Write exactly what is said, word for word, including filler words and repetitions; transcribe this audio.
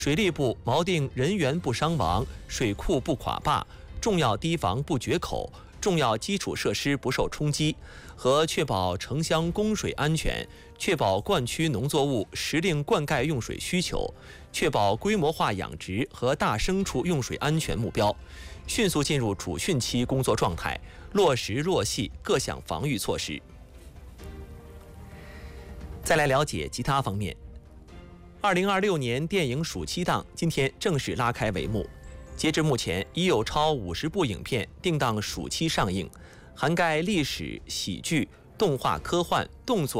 水利部锚定人员不伤亡、水库不垮坝、重要堤防不决口、重要基础设施不受冲击，和确保城乡供水安全，确保灌区农作物时令灌溉用水需求，确保规模化养殖和大牲畜用水安全目标，迅速进入主汛期工作状态，落实落细各项防御措施。再来了解其他方面。二零二六年电影暑期档今天正式拉开帷幕，截至目前已有超五十部影片定档暑期上映，涵盖历史、喜剧、动画、科幻、动作。